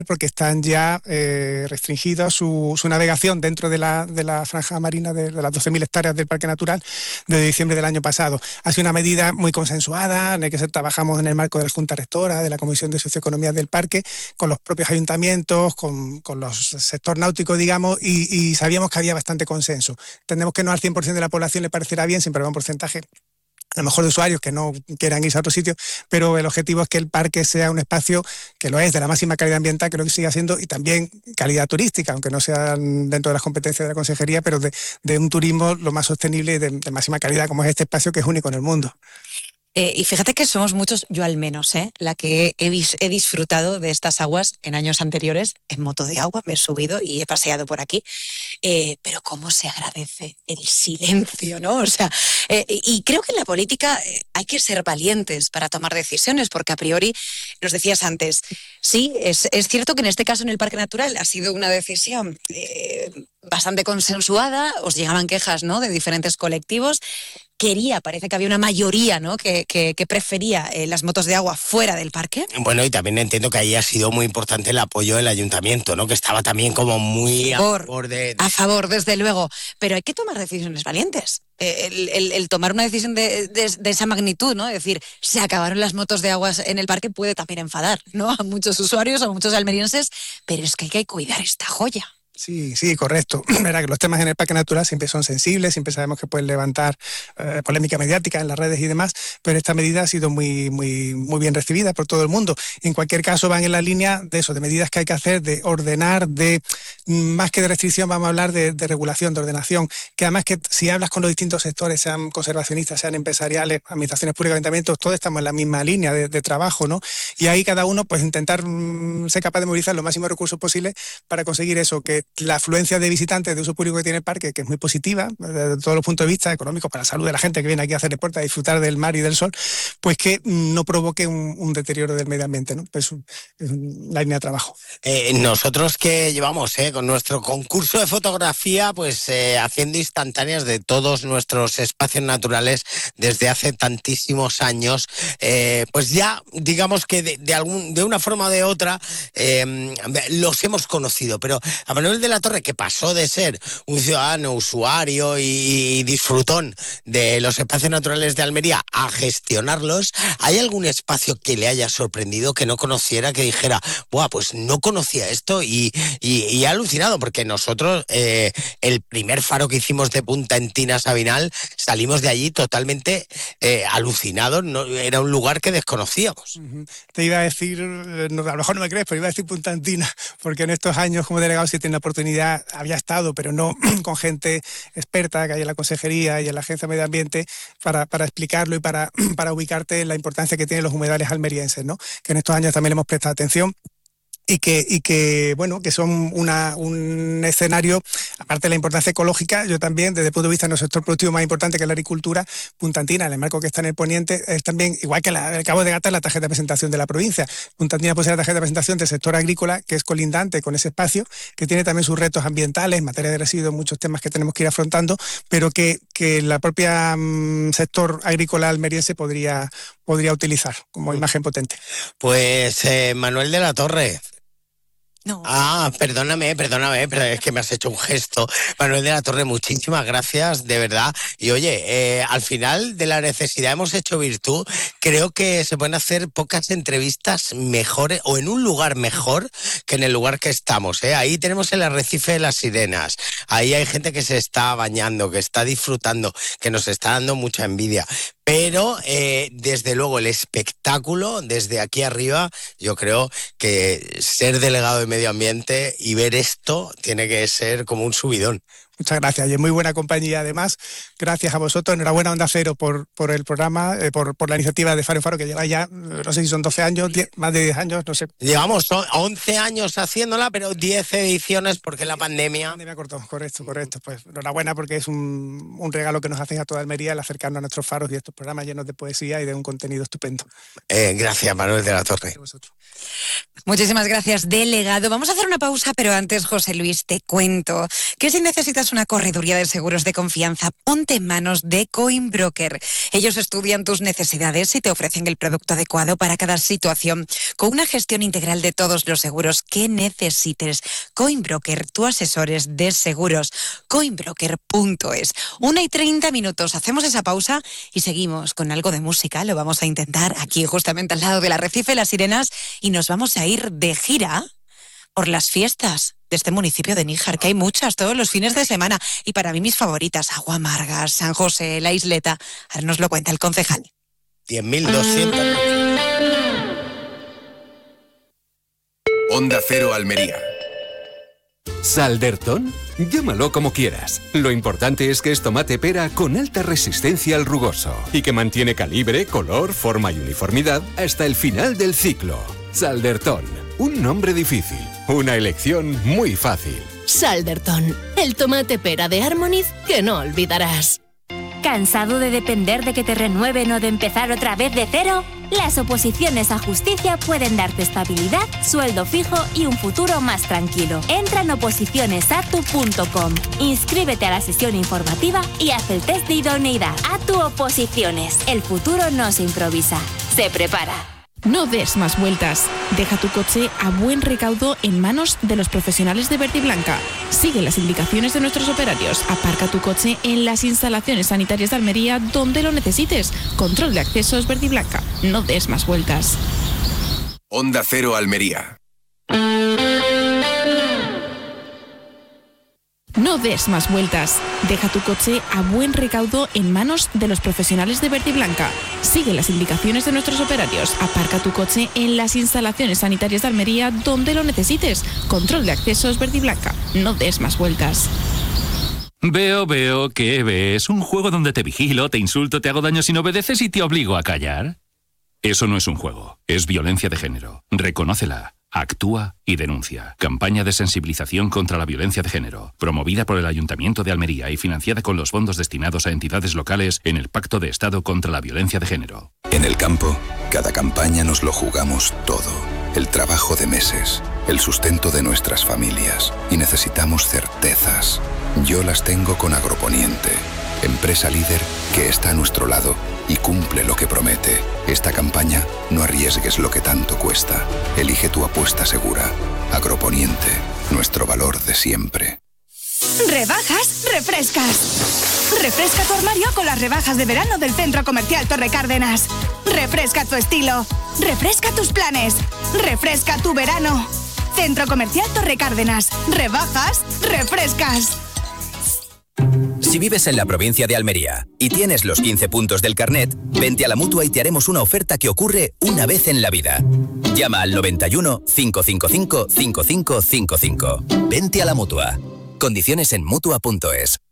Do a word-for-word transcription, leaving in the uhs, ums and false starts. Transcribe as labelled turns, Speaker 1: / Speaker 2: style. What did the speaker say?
Speaker 1: porque están ya eh, restringidos su, su navegación dentro de la, de la franja marina de, de las doce mil hectáreas del Parque Natural desde diciembre del año pasado. Ha sido una medida muy consensuada, en la que trabajamos en el marco de la Junta Rectora, de la Comisión de Socioeconomía del Parque, con los propios ayuntamientos, con, con los sector náutico, digamos, y, y sabíamos que había bastante consenso. Entendemos que no al cien por ciento de la población le parecerá bien, siempre habrá un porcentaje a lo mejor de usuarios que no quieran irse a otro sitio, pero el objetivo es que el parque sea un espacio que lo es, de la máxima calidad ambiental, que lo que siga siendo, y también calidad turística, aunque no sea dentro de las competencias de la Consejería, pero de, de un turismo lo más sostenible y de, de máxima calidad, como es este espacio que es único en el mundo.
Speaker 2: Eh, y fíjate que somos muchos, yo al menos, ¿eh? la que he, vis- he disfrutado de estas aguas en años anteriores, en moto de agua, me he subido y he paseado por aquí. Eh, pero cómo se agradece el silencio, ¿no? O sea, eh, y creo que en la política eh, hay que ser valientes para tomar decisiones, porque a priori, nos decías antes, sí, es, es cierto que en este caso en el Parque Natural ha sido una decisión eh, bastante consensuada, os llegaban quejas, ¿no?, de diferentes colectivos. Quería, parece que había una mayoría, ¿no?, que, que, que prefería eh, las motos de agua fuera del parque.
Speaker 3: Bueno, y también entiendo que ahí ha sido muy importante el apoyo del ayuntamiento, ¿no?, que estaba también como muy
Speaker 2: Por,
Speaker 3: a favor de, de...
Speaker 2: A favor, desde luego. Pero hay que tomar decisiones valientes. Eh, el, el, el tomar una decisión de, de, de esa magnitud, ¿no? Es decir, se acabaron las motos de agua en el parque, puede también enfadar, ¿no?, a muchos usuarios, a muchos almerienses, pero es que hay que cuidar esta joya.
Speaker 1: Sí, sí, correcto. Verá que los temas en el Parque Natural siempre son sensibles, siempre sabemos que pueden levantar eh, polémica mediática en las redes y demás, pero esta medida ha sido muy, muy, muy bien recibida por todo el mundo. En cualquier caso van en la línea de eso, de medidas que hay que hacer, de ordenar, de más que de restricción vamos a hablar de, de regulación, de ordenación, que además que si hablas con los distintos sectores, sean conservacionistas, sean empresariales, administraciones públicas, ayuntamientos, todos estamos en la misma línea de, de trabajo, ¿no? Y ahí cada uno pues intentar mm, ser capaz de movilizar los máximos recursos posibles para conseguir eso, que la afluencia de visitantes de uso público que tiene el parque, que es muy positiva desde todos los puntos de vista económicos, para la salud de la gente que viene aquí a hacer deporte, a disfrutar del mar y del sol, pues que no provoque un, un deterioro del medio ambiente, ¿no? Pues es la línea de trabajo.
Speaker 3: Eh, nosotros que llevamos eh, con nuestro concurso de fotografía, pues eh, haciendo instantáneas de todos nuestros espacios naturales desde hace tantísimos años, eh, pues ya digamos que de, de, algún, de una forma o de otra eh, los hemos conocido, pero a Manuel de la Torre, que pasó de ser un ciudadano, usuario y, y disfrutón de los espacios naturales de Almería a gestionarlos, ¿hay algún espacio que le haya sorprendido, que no conociera, que dijera, buah, pues no conocía esto y, y, y ha alucinado? Porque nosotros, eh, el primer faro que hicimos de Punta Entina Sabinal, salimos de allí totalmente eh, alucinados, no, era un lugar que desconocíamos.
Speaker 1: Uh-huh. Te iba a decir, no, a lo mejor no me crees, pero iba a decir Punta Entina, porque en estos años como delegado sí tiene la oportunidad, había estado, pero no con gente experta que hay en la Consejería y en la Agencia de Medio Ambiente para, para explicarlo y para, para ubicarte en la importancia que tienen los humedales almerienses, ¿no? Que en estos años también le hemos prestado atención. Y que, y que, bueno, que son una, un escenario, aparte de la importancia ecológica, yo también, desde el punto de vista de nuestro sector productivo más importante que es la agricultura, Punta Entina, en el marco que está en el poniente, es también, igual que la, el Cabo de Gata, la tarjeta de presentación de la provincia. Punta Entina puede ser la tarjeta de presentación del sector agrícola, que es colindante con ese espacio, que tiene también sus retos ambientales, en materia de residuos, muchos temas que tenemos que ir afrontando, pero que, que la propia um, sector agrícola almeriense podría, podría utilizar como imagen potente.
Speaker 3: Pues eh, Manuel de la Torre.
Speaker 2: No.
Speaker 3: Ah, perdóname, perdóname, pero es que me has hecho un gesto. Manuel de la Torre, muchísimas gracias, de verdad. Y oye, eh, al final de la necesidad hemos hecho virtud. Creo que se pueden hacer pocas entrevistas mejores o en un lugar mejor que en el lugar que estamos, ¿eh? Ahí tenemos el arrecife de las sirenas. Ahí hay gente que se está bañando, que está disfrutando, que nos está dando mucha envidia. Pero, eh, desde luego, el espectáculo desde aquí arriba, yo creo que ser delegado de Medio Ambiente y ver esto tiene que ser como un subidón.
Speaker 1: Muchas gracias, y es muy buena compañía además. Gracias a vosotros, enhorabuena Onda Cero por, por el programa, eh, por, por la iniciativa de Faro en Faro, que lleva ya, no sé si son doce años, diez, más de diez años, no sé.
Speaker 3: Llevamos once años haciéndola, pero diez ediciones porque la pandemia...
Speaker 1: La pandemia cortó, correcto, correcto. Pues enhorabuena porque es un, un regalo que nos hacéis a toda Almería el acercarnos a nuestros faros y estos programas llenos de poesía y de un contenido estupendo.
Speaker 3: Eh, gracias, Manuel de la Torre.
Speaker 2: Muchísimas gracias, delegado. Vamos a hacer una pausa, pero antes, José Luis, te cuento que si necesitas necesitas una correduría de seguros de confianza, ponte en manos de Coinbroker. Ellos estudian tus necesidades y te ofrecen el producto adecuado para cada situación, con una gestión integral de todos los seguros que necesites. Coinbroker, tu asesores de seguros. coinbroker punto es. Una y treinta minutos. Hacemos esa pausa y seguimos con algo de música. Lo vamos a intentar aquí, justamente al lado del Arrecife Las Sirenas, y nos vamos a ir de gira por las fiestas de este municipio de Níjar, que hay muchas todos los fines de semana. Y para mí mis favoritas, Agua Amarga, San José, La Isleta. Ahora nos lo cuenta el concejal.
Speaker 3: diez mil doscientos.
Speaker 4: Onda Cero Almería.
Speaker 5: ¿Saldertón? Llámalo como quieras. Lo importante es que es tomate pera con alta resistencia al rugoso y que mantiene calibre, color, forma y uniformidad hasta el final del ciclo. Saldertón, un nombre difícil, una elección muy fácil.
Speaker 6: Saldertón, el tomate pera de Harmoniz que no olvidarás.
Speaker 7: ¿Cansado de depender de que te renueven o de empezar otra vez de cero? Las oposiciones a justicia pueden darte estabilidad, sueldo fijo y un futuro más tranquilo. Entra en oposiciones a tu punto com, inscríbete a la sesión informativa y haz el test de idoneidad. A tu Oposiciones, el futuro no se improvisa, se prepara.
Speaker 8: No des más vueltas. Deja tu coche a buen recaudo en manos de los profesionales de Verde y Blanca. Sigue las indicaciones de nuestros operarios. Aparca tu coche en las instalaciones sanitarias de Almería donde lo necesites. Control de accesos Verde y Blanca. No des más vueltas.
Speaker 4: Onda Cero Almería.
Speaker 8: No des más vueltas. Deja tu coche a buen recaudo en manos de los profesionales de Verde y Blanca. Sigue las indicaciones de nuestros operarios. Aparca tu coche en las instalaciones sanitarias de Almería donde lo necesites. Control de accesos Verde y Blanca. No des más vueltas.
Speaker 9: Veo, veo, ¿qué ves? ¿Un juego donde te vigilo, te insulto, te hago daño si no obedeces y te obligo a callar? Eso no es un juego, es violencia de género. Reconócela. Actúa y denuncia. Campaña de sensibilización contra la violencia de género, promovida por el Ayuntamiento de Almería y financiada con los fondos destinados a entidades locales en el Pacto de Estado contra la Violencia de Género.
Speaker 10: En el campo, cada campaña nos lo jugamos todo. El trabajo de meses, el sustento de nuestras familias. Y necesitamos certezas. Yo las tengo con Agroponiente, empresa líder que está a nuestro lado y cumple lo que promete. Esta campaña, no arriesgues lo que tanto cuesta. Elige tu apuesta segura. Agroponiente, nuestro valor de siempre.
Speaker 11: ¿Rebajas? ¡Refrescas! Refresca tu armario con las rebajas de verano del Centro Comercial Torre Cárdenas. Refresca tu estilo. Refresca tus planes. Refresca tu verano. Centro Comercial Torre Cárdenas. Rebajas, refrescas.
Speaker 12: Si vives en la provincia de Almería y tienes los quince puntos del carnet, vente a la Mutua y te haremos una oferta que ocurre una vez en la vida. Llama al noventa y uno, cinco cinco cinco, cinco cinco cinco cinco. Vente a la Mutua. Condiciones en Mutua punto es.